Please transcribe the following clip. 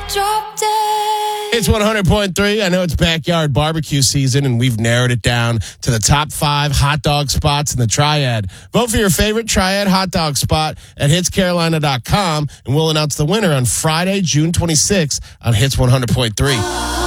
Drop dead. It's 100.3. I know it's backyard barbecue season, and we've narrowed it down to the top 5 hot dog spots in the Triad. Vote for your favorite Triad hot dog spot at hitscarolina.com, and we'll announce the winner on Friday, June 26th on Hits 100.3.